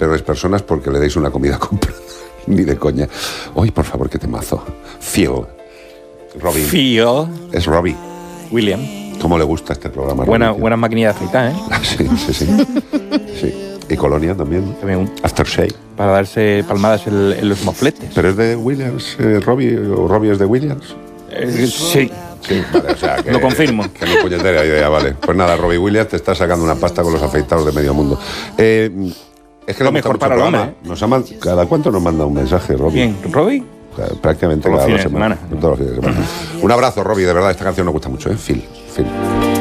peores personas porque le deis una comida comprada. Ni de coña. Hoy, por favor, qué temazo. Phil. Robin. Phil. Es Robbie. William. ¿Cómo le gusta este programa? Buena maquinilla de afeitar, ¿eh? Sí. Y Colonia también. Aftershave. Para darse palmadas en los mofletes. ¿Pero es de Williams, Robbie, o Robbie es de Williams? Sí. Sí, vale, o sea que... Lo confirmo. Que no puñetera idea, vale. Pues nada, Robbie Williams te está sacando una pasta con los afeitados de medio mundo. Es que lo mejor para el hombre, ¿eh? ¿Cada cuánto nos manda un mensaje, Robbie? ¿Quién? ¿Robbie? Prácticamente todos cada los 2 fines de semanas. Todos los fines de semana. Un abrazo, Robbie, de verdad, esta canción nos gusta mucho, ¿eh? Phil.